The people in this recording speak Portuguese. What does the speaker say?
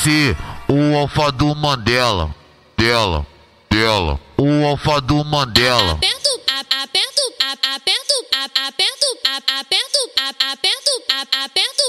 ser o alfa do Mandela, dela, o alfa do Mandela. Aperto, aperto, aperto, aperto, aperto, aperto, aperto,